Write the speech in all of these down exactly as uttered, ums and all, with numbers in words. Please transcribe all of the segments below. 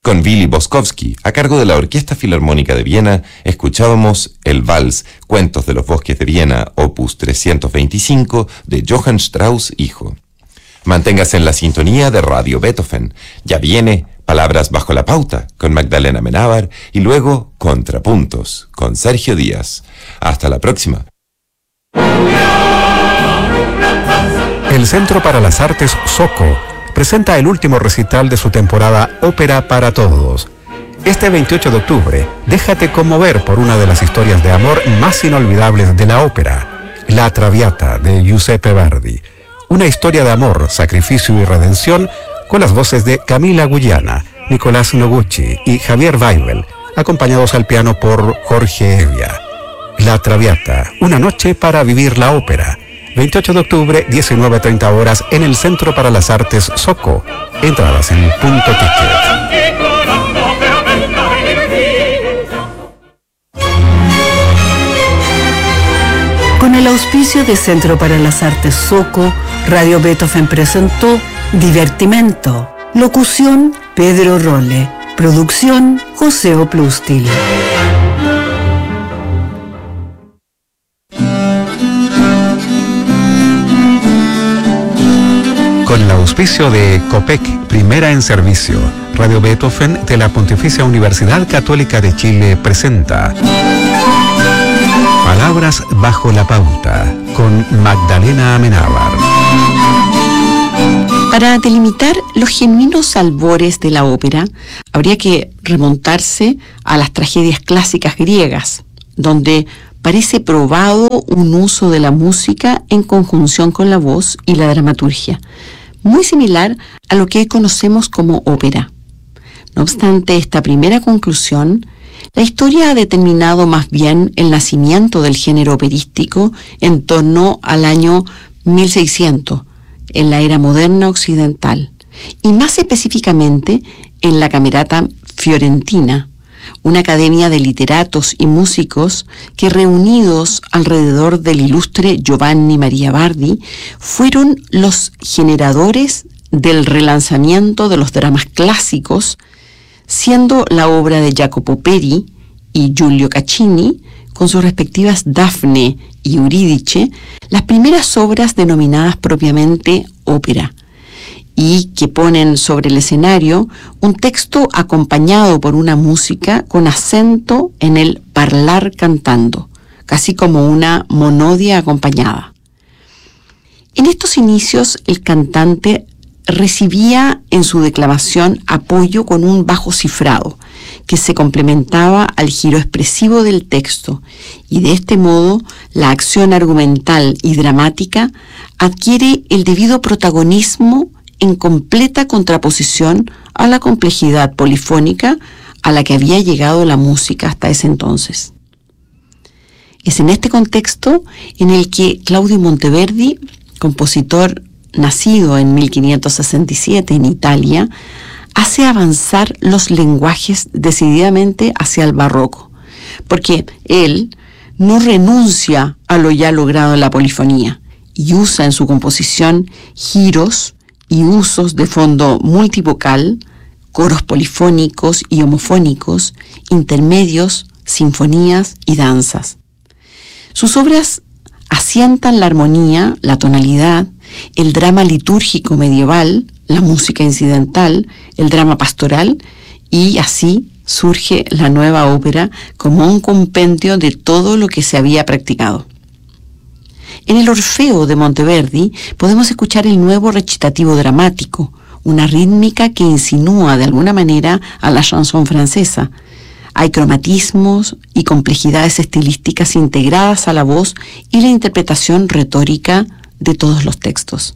Con Willy Boskowski, a cargo de la Orquesta Filarmónica de Viena, escuchábamos el vals Cuentos de los Bosques de Viena, opus trescientos veinticinco, de Johann Strauss hijo. Manténgase en la sintonía de Radio Beethoven. Ya viene Palabras bajo la pauta, con Magdalena Amenábar, y luego Contrapuntos, con Sergio Díaz. Hasta la próxima. El Centro para las Artes SOCO presenta el último recital de su temporada Ópera para Todos. Este veintiocho de octubre, déjate conmover por una de las historias de amor más inolvidables de la ópera, La Traviata, de Giuseppe Verdi. Una historia de amor, sacrificio y redención, con las voces de Camila Guyana, Nicolás Noguchi y Javier Weibel, acompañados al piano por Jorge Evia. La Traviata, una noche para vivir la ópera. veintiocho de octubre, diecinueve treinta horas, en el Centro para las Artes SOCO. Entradas en Punto Ticket. Con el auspicio de Centro para las Artes SOCO, Radio Beethoven presentó Divertimento. Locución, Pedro Rolle. Producción, José Oplustil. Con el auspicio de COPEC, primera en servicio, Radio Beethoven de la Pontificia Universidad Católica de Chile presenta Palabras bajo la pauta, con Magdalena Amenábar. Para delimitar los genuinos albores de la ópera, habría que remontarse a las tragedias clásicas griegas, donde parece probado un uso de la música en conjunción con la voz y la dramaturgia, muy similar a lo que hoy conocemos como ópera. No obstante esta primera conclusión, la historia ha determinado más bien el nacimiento del género operístico en torno al año mil seiscientos, en la era moderna occidental, y más específicamente en la Camerata Fiorentina, una academia de literatos y músicos que, reunidos alrededor del ilustre Giovanni Maria Bardi, fueron los generadores del relanzamiento de los dramas clásicos, siendo la obra de Jacopo Peri y Giulio Caccini, con sus respectivas Dafne y Eurídice, las primeras obras denominadas propiamente ópera, y que ponen sobre el escenario un texto acompañado por una música con acento en el parlar cantando, casi como una monodia acompañada. En estos inicios, el cantante recibía en su declamación apoyo con un bajo cifrado, que se complementaba al giro expresivo del texto, y de este modo la acción argumental y dramática adquiere el debido protagonismo en completa contraposición a la complejidad polifónica a la que había llegado la música hasta ese entonces. Es en este contexto en el que Claudio Monteverdi, compositor nacido en mil quinientos sesenta y siete en Italia, hace avanzar los lenguajes decididamente hacia el barroco, porque él no renuncia a lo ya logrado en la polifonía y usa en su composición giros y usos de fondo multivocal, coros polifónicos y homofónicos, intermedios, sinfonías y danzas. Sus obras asientan la armonía, la tonalidad, el drama litúrgico medieval, la música incidental, el drama pastoral, y así surge la nueva ópera como un compendio de todo lo que se había practicado. En el Orfeo de Monteverdi podemos escuchar el nuevo recitativo dramático, una rítmica que insinúa de alguna manera a la chanson francesa. Hay cromatismos y complejidades estilísticas integradas a la voz y la interpretación retórica de todos los textos.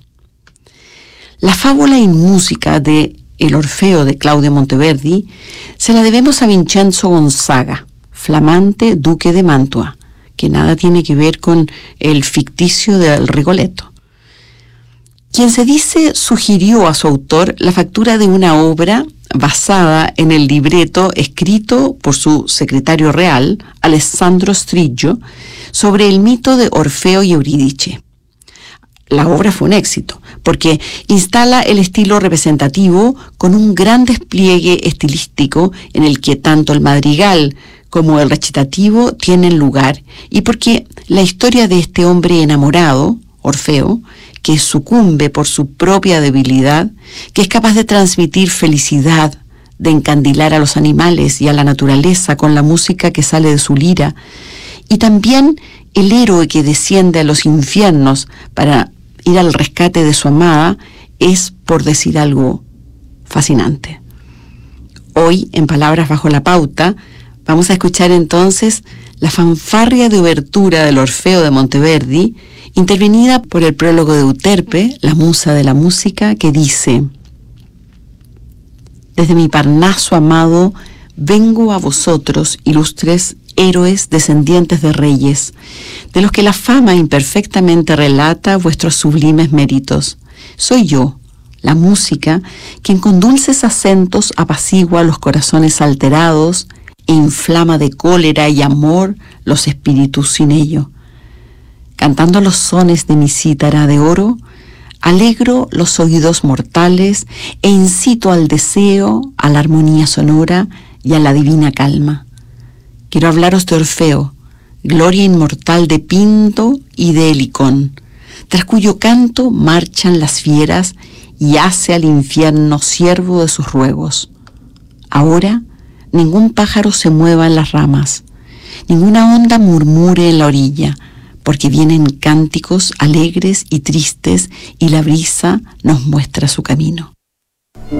La fábula y música de El Orfeo de Claudio Monteverdi se la debemos a Vincenzo Gonzaga, flamante duque de Mantua, que nada tiene que ver con el ficticio del Rigoletto, quien se dice sugirió a su autor la factura de una obra basada en el libreto escrito por su secretario real, Alessandro Striggio, sobre el mito de Orfeo y Eurídice. la obra fue un éxito, porque instala el estilo representativo con un gran despliegue estilístico en el que tanto el madrigal como el recitativo tienen lugar, y porque la historia de este hombre enamorado, Orfeo, que sucumbe por su propia debilidad, que es capaz de transmitir felicidad, de encandilar a los animales y a la naturaleza con la música que sale de su lira, y también el héroe que desciende a los infiernos para ir al rescate de su amada, es, por decir algo, fascinante. Hoy, en Palabras bajo la pauta, vamos a escuchar entonces la fanfarria de obertura del Orfeo de Monteverdi, intervenida por el prólogo de Euterpe, la musa de la música, que dice: desde mi Parnaso amado, vengo a vosotros, ilustres héroes descendientes de reyes, de los que la fama imperfectamente relata vuestros sublimes méritos. Soy yo, la música, quien con dulces acentos apacigua los corazones alterados e inflama de cólera y amor los espíritus sin ello. Cantando los sones de mi cítara de oro, alegro los oídos mortales e incito al deseo, a la armonía sonora y a la divina calma. Quiero hablaros de Orfeo, gloria inmortal de Pinto y de Helicón, tras cuyo canto marchan las fieras y hace al infierno siervo de sus ruegos. Ahora ningún pájaro se mueva en las ramas, ninguna onda murmure en la orilla, porque vienen cánticos alegres y tristes y la brisa nos muestra su camino.